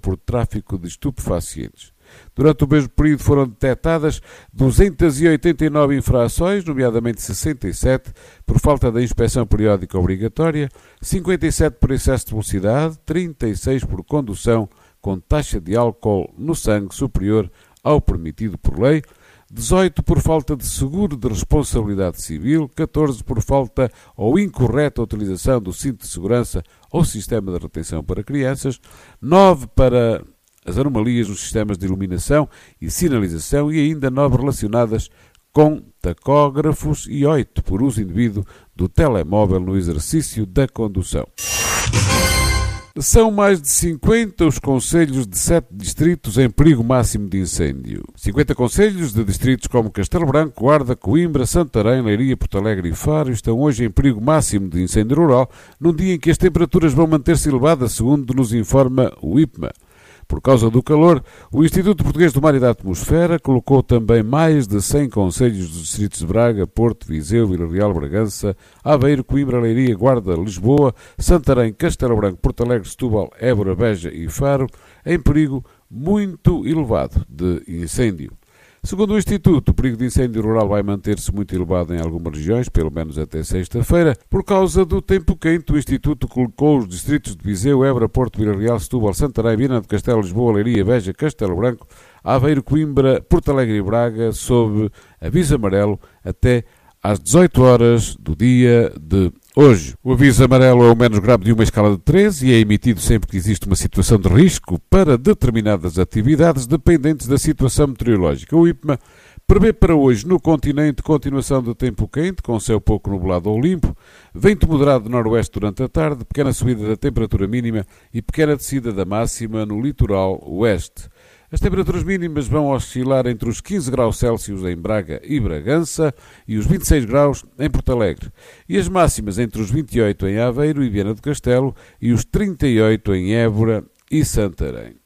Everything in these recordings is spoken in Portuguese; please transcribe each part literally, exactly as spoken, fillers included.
por tráfico de estupefacientes. Durante o mesmo período foram detectadas duzentas e oitenta e nove infrações, nomeadamente sessenta e sete por falta da inspeção periódica obrigatória, cinquenta e sete por excesso de velocidade, trinta e seis por condução com taxa de álcool no sangue superior ao permitido por lei, dezoito por falta de seguro de responsabilidade civil, catorze por falta ou incorreta utilização do cinto de segurança ou sistema de retenção para crianças, nove para as anomalias nos sistemas de iluminação e sinalização e ainda nove relacionadas com tacógrafos e oito por uso indevido do telemóvel no exercício da condução. São mais de cinquenta os concelhos de sete distritos em perigo máximo de incêndio. cinquenta concelhos de distritos como Castelo Branco, Guarda, Coimbra, Santarém, Leiria, Porto Alegre e Faro estão hoje em perigo máximo de incêndio rural, num dia em que as temperaturas vão manter-se elevadas, segundo nos informa o I P M A. Por causa do calor, o Instituto Português do Mar e da Atmosfera colocou também mais de cem concelhos dos distritos de Braga, Porto, Viseu, Vila Real, Bragança, Aveiro, Coimbra, Leiria, Guarda, Lisboa, Santarém, Castelo Branco, Porto Alegre, Setúbal, Évora, Beja e Faro em perigo muito elevado de incêndio. Segundo o Instituto, o perigo de incêndio rural vai manter-se muito elevado em algumas regiões, pelo menos até sexta-feira. Por causa do tempo quente, o Instituto colocou os distritos de Viseu, Évora, Porto, Vila Real, Setúbal, Santarém, Viana do Castelo, Lisboa, Leiria, Beja, Castelo Branco, Aveiro, Coimbra, Porto Alegre e Braga sob aviso amarelo até às dezoito horas do dia de hoje. O aviso amarelo é o menos grave de uma escala de três e é emitido sempre que existe uma situação de risco para determinadas atividades dependentes da situação meteorológica. O I P M A prevê para hoje no continente continuação de tempo quente, com céu pouco nublado ou limpo, vento moderado de noroeste durante a tarde, pequena subida da temperatura mínima e pequena descida da máxima no litoral oeste. As temperaturas mínimas vão oscilar entre os quinze graus Celsius em Braga e Bragança e os vinte e seis graus em Porto Alegre, e as máximas entre os vinte e oito em Aveiro e Viana do Castelo e os trinta e oito em Évora e Santarém.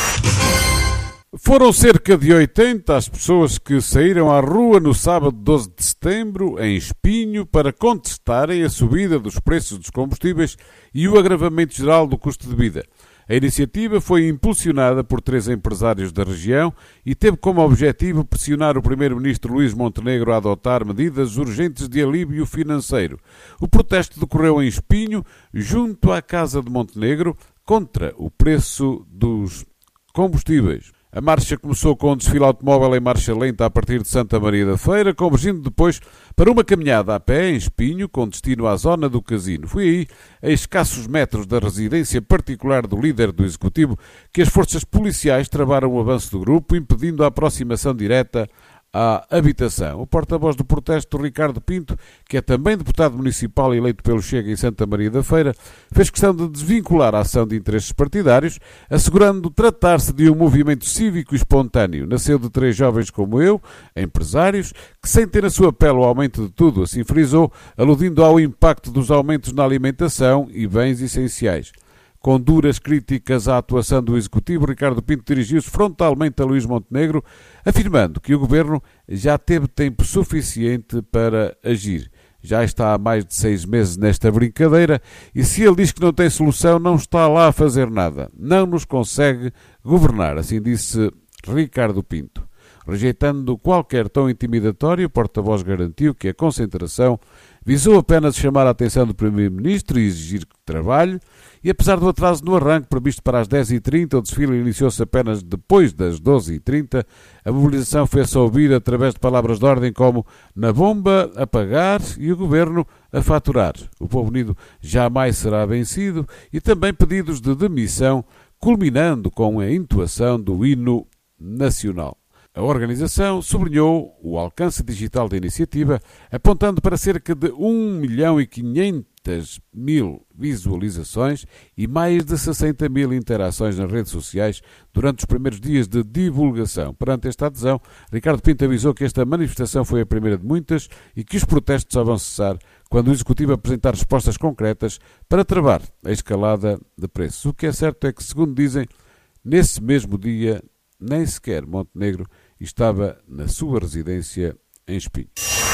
Foram cerca de oitenta as pessoas que saíram à rua no sábado doze de setembro, em Espinho, para contestarem a subida dos preços dos combustíveis e o agravamento geral do custo de vida. A iniciativa foi impulsionada por três empresários da região e teve como objetivo pressionar o primeiro-ministro Luís Montenegro a adotar medidas urgentes de alívio financeiro. O protesto decorreu em Espinho, junto à Casa de Montenegro, contra o preço dos combustíveis. A marcha começou com um desfile automóvel em marcha lenta a partir de Santa Maria da Feira, convergindo depois para uma caminhada a pé em Espinho, com destino à zona do Casino. Foi aí, a escassos metros da residência particular do líder do Executivo, que as forças policiais travaram o avanço do grupo, impedindo a aproximação direta à habitação. O porta-voz do protesto, Ricardo Pinto, que é também deputado municipal eleito pelo Chega em Santa Maria da Feira, fez questão de desvincular a ação de interesses partidários, assegurando tratar-se de um movimento cívico espontâneo. Nasceu de três jovens como eu, empresários, que sem ter na sua pele o aumento de tudo, assim frisou, aludindo ao impacto dos aumentos na alimentação e bens essenciais. Com duras críticas à atuação do Executivo, Ricardo Pinto dirigiu-se frontalmente a Luís Montenegro, afirmando que o Governo já teve tempo suficiente para agir. Já está há mais de seis meses nesta brincadeira e se ele diz que não tem solução, não está lá a fazer nada. Não nos consegue governar, assim disse Ricardo Pinto. Rejeitando qualquer tom intimidatório, o porta-voz garantiu que a concentração visou apenas chamar a atenção do Primeiro-Ministro e exigir que trabalhe, e apesar do atraso no arranque previsto para as dez e trinta, o desfile iniciou-se apenas depois das doze e trinta, a mobilização fez-se ouvir através de palavras de ordem como "na bomba a pagar" e o Governo a faturar. O povo unido jamais será vencido e também pedidos de demissão, culminando com a entoação do hino nacional. A organização sublinhou o alcance digital da iniciativa, apontando para cerca de um milhão e quinhentas mil visualizações e mais de sessenta mil interações nas redes sociais durante os primeiros dias de divulgação. Perante esta adesão, Ricardo Pinto avisou que esta manifestação foi a primeira de muitas e que os protestos só vão cessar quando o Executivo apresentar respostas concretas para travar a escalada de preços. O que é certo é que, segundo dizem, nesse mesmo dia, nem sequer Montenegro estava na sua residência em Espinho.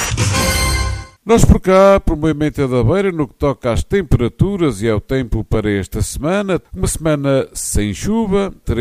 Nós por cá, por Movimento da Beira, no que toca às temperaturas e ao tempo para esta semana, uma semana sem chuva,